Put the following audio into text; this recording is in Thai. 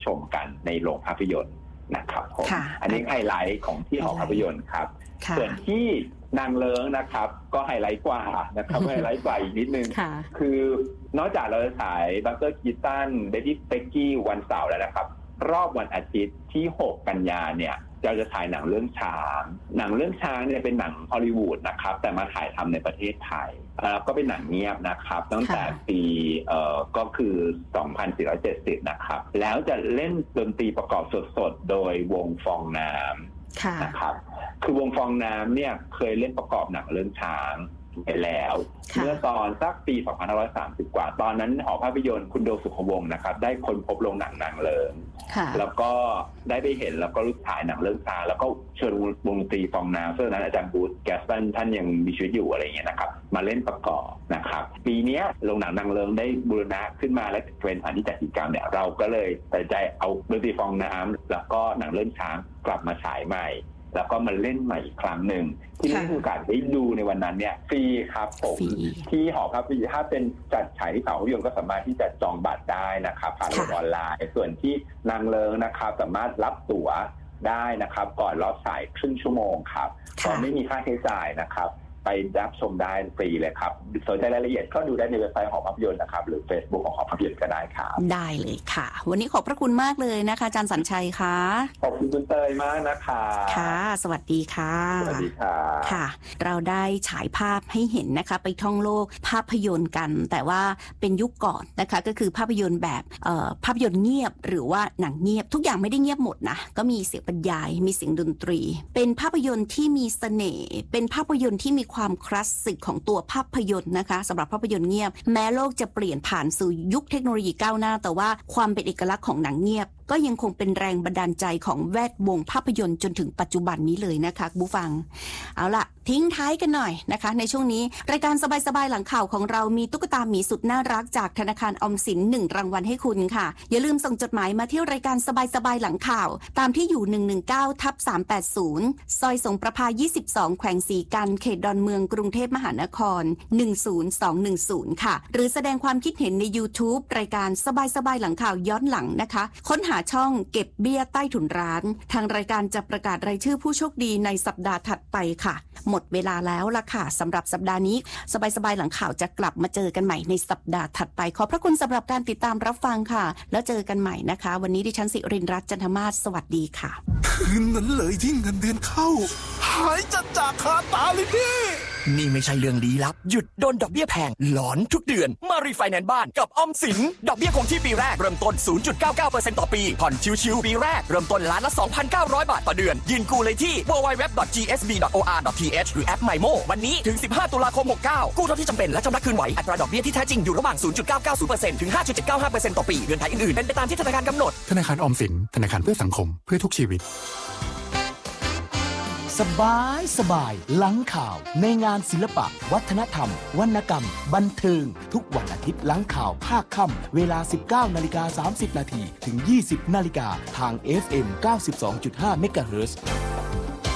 มกันในโรงภาพยนตร์นะครับผมอันนี้ไฮไลท์ของที่หอภาพยนตร์ครับส่วนที่นางเลิ้งนะครับก็ไฮไลท์กว่านะครับไฮไลท์กว่าอีกนิดนึงคือนอกจากเราจะฉายบัสเตอร์คีตันเดวิดเบกกี้วันเสาร์แล้วนะครับรอบวันอาทิตย์ที่6กันยาเนี่ยเราจะฉายหนังเรื่องช้างเนี่ยเป็นหนังฮอลลีวูดนะครับแต่มาถ่ายทำในประเทศไทยก็เป็นหนังเงียบนะครับตั้งแต่ปีก็คือ2470นะครับแล้วจะเล่นดนตรีประกอบสดๆโดยวงฟองน้ำนะครับคือวงฟองน้ำเนี่ยเคยเล่นประกอบหนังเรื่องช้างไปแล้วเมื่อตอนสักปี2530กว่าตอนนั้นหอภาพยนตร์คุณโดสุขวงศ์นะครับได้ค้นพบโรงหนังนางเลิ้งแล้วก็ได้ไปเห็นแล้วก็รู้ถ่ายหนังเรื่องช้างแล้วก็เชิญวงดนตรีฟองน้ำซึ่งนั้นอาจารย์บูธแกสตันท่านยังมีชีวิตอยู่อะไรอย่างเงี้ยนะครับมาเล่นประกอบนะครับปีนี้โรงหนังนางเลิ้งได้บูรณะขึ้นมาและเป็นสถานที่จัดกิจกรรมเนี่ยเราก็เลยตัดใจเอาดนตรีฟองน้ำแล้วก็หนังเรื่องช้างกลับมาฉายใหม่แล้วก็มาเล่นใหม่อีกครั้งหนึ่งที่ได้มีโอกาสได้ดูในวันนั้นเนี่ยฟรีครับผมที่หอภาพยนตร์ถ้าเป็นจัดฉายที่หอภาพยนตร์ก็สามารถที่จะจองบัตรได้นะครับผ่านออนไลน์ส่วนที่นางเลิ้งนะครับสามารถรับตั๋วได้นะครับก่อนรอบฉายครึ่งชั่วโมงครับก็ไม่มีค่าใช้จ่ายนะครับไปรับชมได้ฟรีเลยครับสนใจรายละเอียดก็ดูได้ในเว็บไซต์ของภาพยนตร์นะครับหรือ Facebook ของหอภาพยนตร์ก็ได้ครับได้เลยค่ะวันนี้ขอบพระคุณมากเลยนะคะอาจารย์สัญชัยค่ะขอบคุณคุณเตยมากนะคะค่ะสวัสดีค่ะสวัสดีค่ะค่ะเราได้ฉายภาพให้เห็นนะคะไปท่องโลกภาพยนตร์กันแต่ว่าเป็นยุคก่อนนะคะก็คือภาพยนตร์แบบภาพยนตร์เงียบหรือว่าหนังเงียบทุกอย่างไม่ได้เงียบหมดนะก็มีเสียงบรรยายมีเสียงดนตรีเป็นภาพยนตร์ที่มีเสน่ห์เป็นภาพยนตร์ที่มีความคลาสสิกของตัวภาพยนตร์นะคะสำหรับภาพยนตร์เงียบแม้โลกจะเปลี่ยนผ่านสู่ยุคเทคโนโลยีก้าวหน้าแต่ว่าความเป็นเอกลักษณ์ของหนังเงียบก็ยังคงเป็นแรงบันดาลใจของแวดวงภาพยนตร์จนถึงปัจจุบันนี้เลยนะคะผู้ฟังเอาล่ะทิ้งท้ายกันหน่อยนะคะในช่วงนี้รายการสบายๆหลังข่าวของเรามีตุ๊กตาหมีสุดน่ารักจากธนาคารออมสิน1รางวัลให้คุณค่ะอย่าลืมส่งจดหมายมาที่รายการสบายๆหลังข่าวตามที่อยู่119/380ซอยสงประภา22แขวงศรีกันเขตดอนเมืองกรุงเทพมหานคร10210ค่ะหรือแสดงความคิดเห็นใน YouTube รายการสบายๆหลังข่าวย้อนหลังนะคะค้นหาช่องเก็บเบี้ยใต้ถุนร้านทางรายการจะประกาศรายชื่อผู้โชคดีในสัปดาห์ถัดไปค่ะหมดเวลาแล้วล่ะค่ะสำหรับสัปดาห์นี้สบายๆหลังข่าวจะกลับมาเจอกันใหม่ในสัปดาห์ถัดไปขอบพระคุณสำหรับการติดตามรับฟังค่ะแล้วเจอกันใหม่นะคะวันนี้ดิฉันสิรินทร์รัตน์จันทมาศสวัสดีค่ะคืนนั้นเลยที่เงินเดือนเข้าหายจัดจากคาตาเลยพี่นี่ไม่ใช่เรื่องลี้ลับหยุดโดนดอกเบี้ยแพงหลอนทุกเดือนมารีไฟแนนซ์บ้านกับออมสินดอกเบี้ยคงที่ปีแรกเริ่มต้น 0.99% ต่อปีผ่อนชิวๆปีแรกเริ่มต้นล้านละ 2,900 บาทต่อเดือนยืนกู้เลยที่ www.gsb.or.th หรือแอป MyMo วันนี้ถึง15ตุลาคม69กู้เท่าที่จำเป็นและชำระคืนไหวอัตราดอกเบี้ยที่แท้จริงอยู่ระหว่าง 0.990% ถึง 5.795% ต่อปีเงื่อนไขอื่นๆเป็นไปตามที่ธนาคารกำหนดธนาคารออมสินธนาคารเพื่อสังคมเพื่อทุกชีวิตสบายหลังข่าวในงานศิลปะวัฒนธรรมวรรณกรรมบันเทิงทุกวันอาทิตย์หลังข่าวภาคค่ำเวลา 19:30 น. ถึง 20:00 น. ทาง FM 92.5 เมกะเฮิรตซ์